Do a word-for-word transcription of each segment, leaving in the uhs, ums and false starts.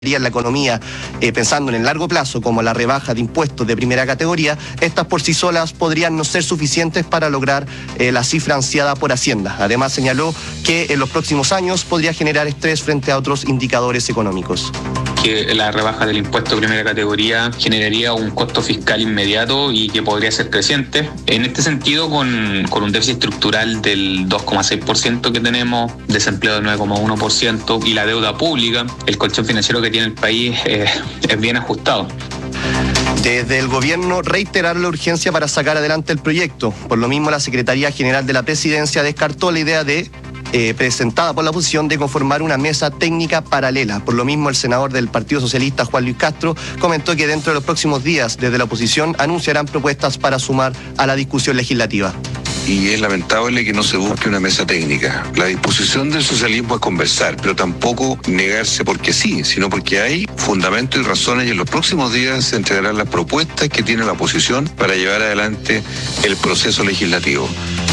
en la economía, eh, pensando en el largo plazo, como la rebaja de impuestos de primera categoría, estas por sí solas podrían no ser suficientes para lograr eh, la cifra ansiada por Hacienda. Además, señaló que en los próximos años podría generar estrés frente a otros indicadores económicos. Que la rebaja del impuesto de primera categoría generaría un costo fiscal inmediato y que podría ser creciente. En este sentido, con, con un déficit estructural del dos coma seis por ciento que tenemos, desempleo del nueve coma uno por ciento y la deuda pública, el colchón financiero que tiene el país eh, es bien ajustado. Desde el gobierno reiterar la urgencia para sacar adelante el proyecto. Por lo mismo, la Secretaría General de la Presidencia descartó la idea de Eh, presentada por la oposición de conformar una mesa técnica paralela. Por lo mismo, el senador del Partido Socialista, Juan Luis Castro, comentó que dentro de los próximos días, desde la oposición, anunciarán propuestas para sumar a la discusión legislativa. Y es lamentable que no se busque una mesa técnica. La disposición del socialismo es conversar, pero tampoco negarse porque sí, sino porque hay fundamentos y razones, y en los próximos días se entregarán las propuestas que tiene la oposición para llevar adelante el proceso legislativo.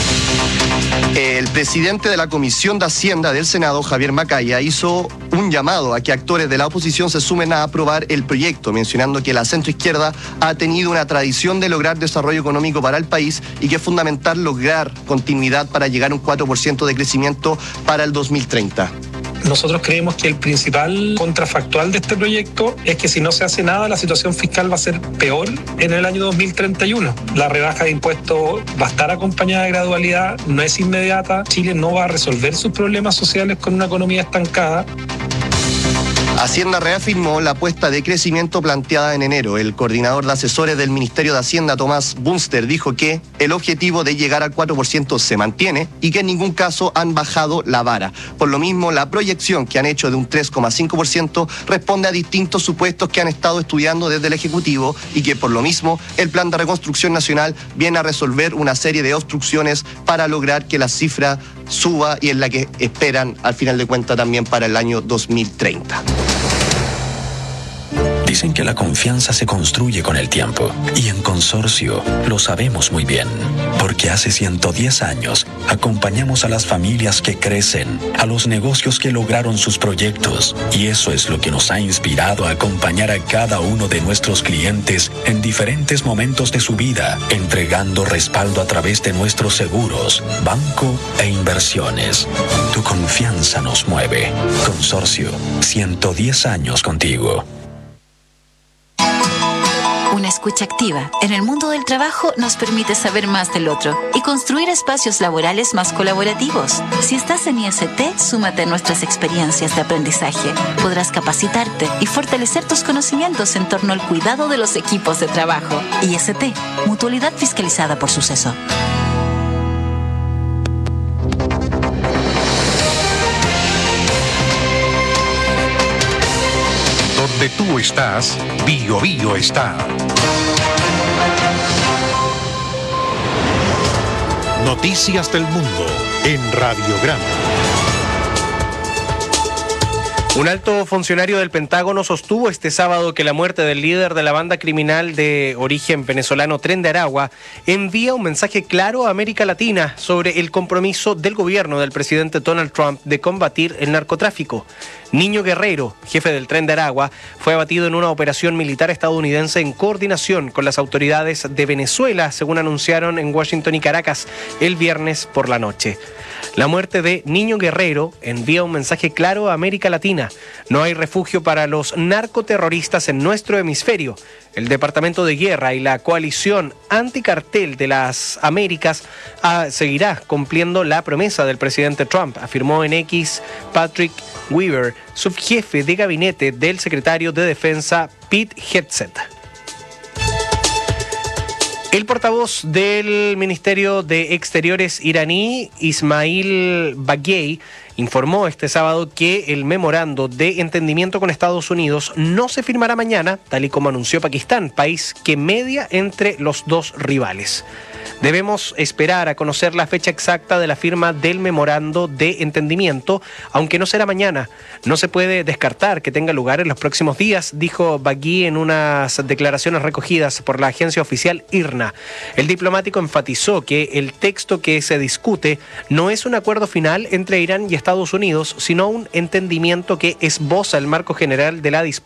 El presidente de la Comisión de Hacienda del Senado, Javier Macaya, hizo un llamado a que actores de la oposición se sumen a aprobar el proyecto, mencionando que la centroizquierda ha tenido una tradición de lograr desarrollo económico para el país y que es fundamental lograr continuidad para llegar a un cuatro por ciento de crecimiento para el dos mil treinta. Nosotros creemos que el principal contrafactual de este proyecto es que si no se hace nada, la situación fiscal va a ser peor en el año dos mil treinta y uno. La rebaja de impuestos va a estar acompañada de gradualidad, no es inmediata. Chile no va a resolver sus problemas sociales con una economía estancada. Hacienda reafirmó la apuesta de crecimiento planteada en enero. El coordinador de asesores del Ministerio de Hacienda, Tomás Bunster, dijo que el objetivo de llegar al cuatro por ciento se mantiene y que en ningún caso han bajado la vara. Por lo mismo, la proyección que han hecho de un tres coma cinco por ciento responde a distintos supuestos que han estado estudiando desde el Ejecutivo y que por lo mismo el Plan de Reconstrucción Nacional viene a resolver una serie de obstrucciones para lograr que la cifra suba y en la que esperan al final de cuentas también para el año dos mil treinta. Dicen que la confianza se construye con el tiempo y en Consorcio lo sabemos muy bien, porque hace ciento diez años acompañamos a las familias que crecen, a los negocios que lograron sus proyectos, y eso es lo que nos ha inspirado a acompañar a cada uno de nuestros clientes en diferentes momentos de su vida, entregando respaldo a través de nuestros seguros, banco e inversiones. Tu confianza nos mueve. Consorcio, ciento diez años contigo. Una escucha activa en el mundo del trabajo nos permite saber más del otro y construir espacios laborales más colaborativos. Si estás en I S T, súmate a nuestras experiencias de aprendizaje. Podrás capacitarte y fortalecer tus conocimientos en torno al cuidado de los equipos de trabajo. I S T, mutualidad fiscalizada por Suceso. Donde tú estás, Bio Bio está. Noticias del mundo en Radiograma. Un alto funcionario del Pentágono sostuvo este sábado que la muerte del líder de la banda criminal de origen venezolano Tren de Aragua envía un mensaje claro a América Latina sobre el compromiso del gobierno del presidente Donald Trump de combatir el narcotráfico. Niño Guerrero, jefe del Tren de Aragua, fue abatido en una operación militar estadounidense en coordinación con las autoridades de Venezuela, según anunciaron en Washington y Caracas el viernes por la noche. La muerte de Niño Guerrero envía un mensaje claro a América Latina. No hay refugio para los narcoterroristas en nuestro hemisferio. El Departamento de Guerra y la coalición anticartel de las Américas ah, seguirá cumpliendo la promesa del presidente Trump, afirmó en X Patrick Weaver, subjefe de gabinete del secretario de Defensa Pete Hegseth. El portavoz del Ministerio de Exteriores iraní, Ismail Baghei, informó este sábado que el memorando de entendimiento con Estados Unidos no se firmará mañana, tal y como anunció Pakistán, país que media entre los dos rivales. Debemos esperar a conocer la fecha exacta de la firma del memorando de entendimiento, aunque no será mañana. No se puede descartar que tenga lugar en los próximos días, dijo Bagui en unas declaraciones recogidas por la agencia oficial I R N A. El diplomático enfatizó que el texto que se discute no es un acuerdo final entre Irán y Estados Unidos, sino un entendimiento que esboza el marco general de la disputa